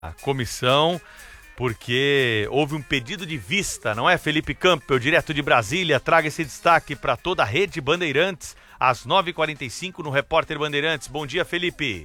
a comissão, porque houve um pedido de vista, não é, Felipe Campbell, direto de Brasília? Traga esse destaque para toda a rede Bandeirantes, às 9h45 no Repórter Bandeirantes. Bom dia, Felipe.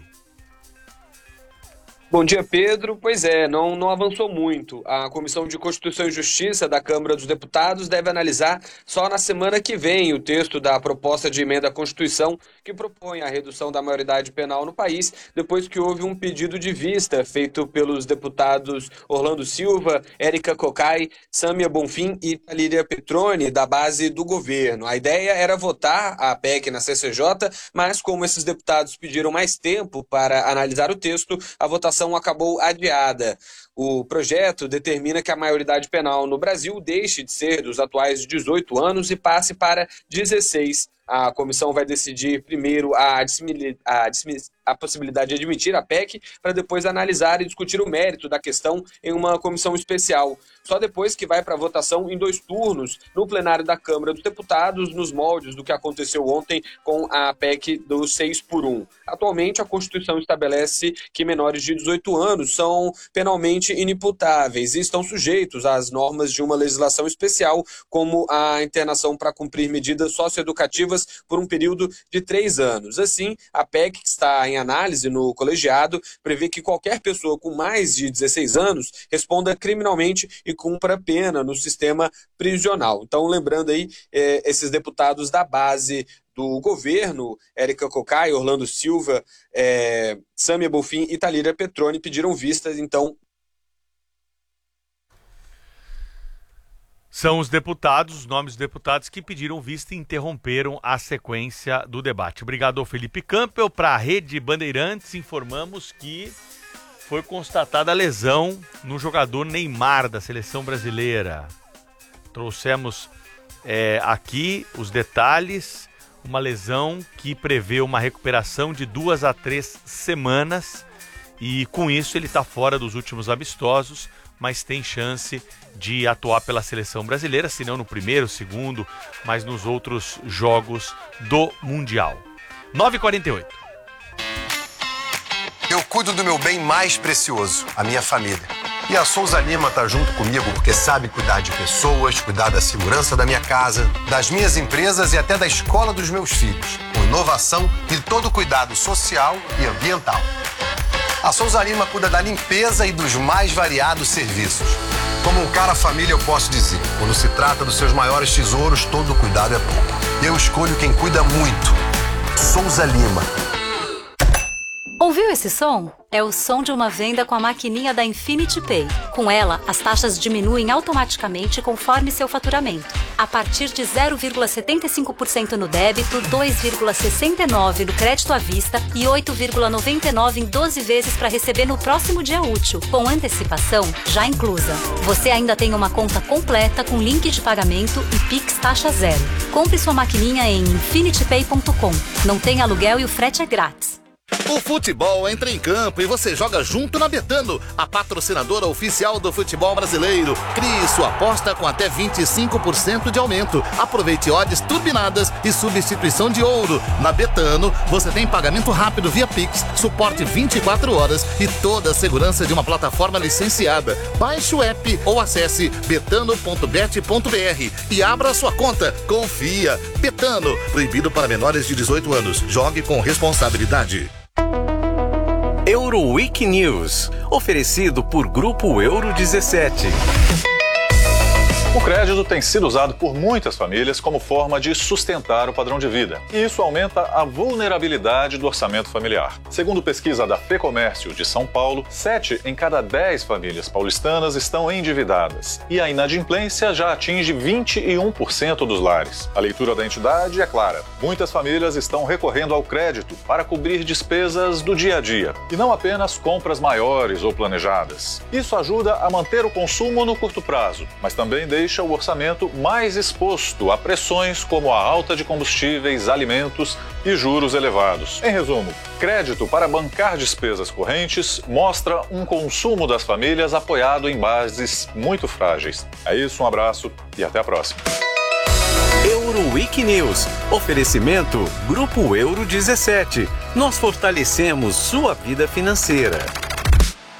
Bom dia, Pedro. Pois é, não avançou muito. A Comissão de Constituição e Justiça da Câmara dos Deputados deve analisar só na semana que vem o texto da proposta de emenda à Constituição que propõe a redução da maioridade penal no país, depois que houve um pedido de vista feito pelos deputados Orlando Silva, Érica Cocai, Sâmia Bonfim e Thalíria Petroni, da base do governo. A ideia era votar a PEC na CCJ, mas como esses deputados pediram mais tempo para analisar o texto, a votação acabou adiada. O projeto determina que a maioridade penal no Brasil deixe de ser dos atuais 18 anos e passe para 16. A comissão vai decidir primeiro a possibilidade de admitir a PEC, para depois analisar e discutir o mérito da questão em uma comissão especial. Só depois que vai para a votação em 2 turnos no plenário da Câmara dos Deputados, nos moldes do que aconteceu ontem com a PEC do 6x1. Atualmente, a Constituição estabelece que menores de 18 anos são penalmente inimputáveis e estão sujeitos às normas de uma legislação especial, como a internação para cumprir medidas socioeducativas por um período de 3 anos. Assim, a PEC, que está em análise no colegiado, prevê que qualquer pessoa com mais de 16 anos responda criminalmente e cumpra pena no sistema prisional. Então, lembrando aí, esses deputados da base do governo, Érica Cocai, Orlando Silva, Sâmia Bonfim e Thalíria Petroni, pediram vistas, então. São os deputados, os nomes dos deputados que pediram vista e interromperam a sequência do debate. Obrigado ao Felipe Campbell. Para a Rede Bandeirantes, informamos que foi constatada a lesão no jogador Neymar da seleção brasileira. Trouxemos aqui os detalhes, uma lesão que prevê uma recuperação de 2 a 3 semanas e com isso ele está fora dos últimos amistosos, mas tem chance de atuar pela seleção brasileira, se não no primeiro, segundo, mas nos outros jogos do Mundial. 9h48. Eu cuido do meu bem mais precioso, a minha família. E a Souza Lima tá junto comigo porque sabe cuidar de pessoas, cuidar da segurança da minha casa, das minhas empresas e até da escola dos meus filhos, com inovação e todo cuidado social e ambiental. A Souza Lima cuida da limpeza e dos mais variados serviços. Como um cara família, eu posso dizer, quando se trata dos seus maiores tesouros, todo cuidado é pouco. Eu escolho quem cuida muito. Souza Lima. Ouviu esse som? É o som de uma venda com a maquininha da Infinity Pay. Com ela, as taxas diminuem automaticamente conforme seu faturamento. A partir de 0,75% no débito, 2,69% no crédito à vista e 8,99% em 12 vezes para receber no próximo dia útil, com antecipação já inclusa. Você ainda tem uma conta completa com link de pagamento e Pix taxa zero. Compre sua maquininha em infinitypay.com. Não tem aluguel e o frete é grátis. O futebol entra em campo e você joga junto na Betano, a patrocinadora oficial do futebol brasileiro. Crie sua aposta com até 25% de aumento. Aproveite odds turbinadas e substituição de ouro. Na Betano, você tem pagamento rápido via Pix, suporte 24 horas e toda a segurança de uma plataforma licenciada. Baixe o app ou acesse betano.bet.br e abra sua conta. Confia. Betano, proibido para menores de 18 anos. Jogue com responsabilidade. Euroweek News, oferecido por Grupo Euro 17. O crédito tem sido usado por muitas famílias como forma de sustentar o padrão de vida. E isso aumenta a vulnerabilidade do orçamento familiar. Segundo pesquisa da FEComércio de São Paulo, 7 em cada 10 famílias paulistanas estão endividadas. E a inadimplência já atinge 21% dos lares. A leitura da entidade é clara. Muitas famílias estão recorrendo ao crédito para cobrir despesas do dia a dia. E não apenas compras maiores ou planejadas. Isso ajuda a manter o consumo no curto prazo, mas também deixa o orçamento mais exposto a pressões como a alta de combustíveis, alimentos e juros elevados. Em resumo, crédito para bancar despesas correntes mostra um consumo das famílias apoiado em bases muito frágeis. É isso, um abraço e até a próxima. Euroweek News. Oferecimento Grupo Euro 17. Nós fortalecemos sua vida financeira.